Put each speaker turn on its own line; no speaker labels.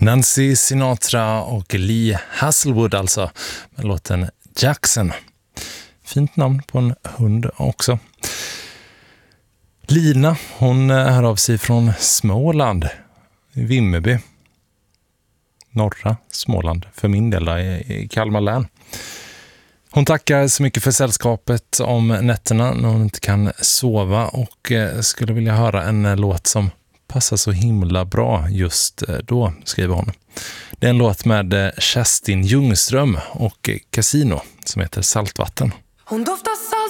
Nancy Sinatra och Lee Hasselwood alltså, med låten Jackson. Fint namn på en hund också. Lina, hon hör av sig från Småland, i Vimmerby. Norra Småland, för min del i Kalmar län. Hon tackar så mycket för sällskapet om nätterna när hon inte kan sova och skulle vilja höra en låt som passar så himla bra just då, skriver hon. Det är en låt med Kerstin Ljungström och Casino som heter Saltvatten.
Hon doftar salt.